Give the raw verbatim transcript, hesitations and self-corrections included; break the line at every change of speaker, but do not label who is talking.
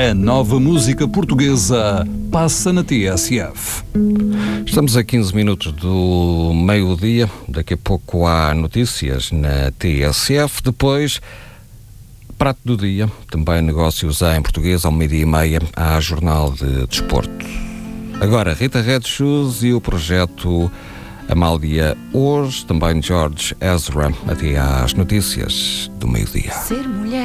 A nova música portuguesa passa na T S F.
Estamos a quinze minutos do meio-dia. Daqui a pouco há notícias na T S F. Depois, prato do dia, também negócios em português. Ao meio-dia e meia há Jornal de Desporto. Agora, Rita Red Shoes e o projeto Amália hoje. Também George Ezra, até às notícias do meio-dia.
Ser mulher.